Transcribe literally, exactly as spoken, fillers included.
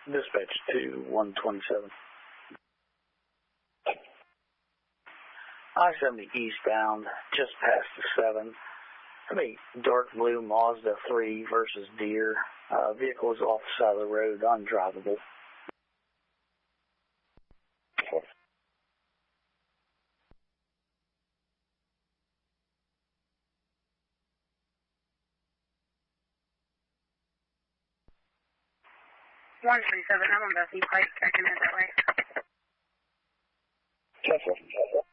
Dispatch to one twenty-seven. I seventy eastbound, just past the seven. A dark blue Mazda three versus Deer. Uh, vehicle is off the side of the road, undrivable. one twenty-seven, I'm on Bethany Pike. I can head that way. Cancel.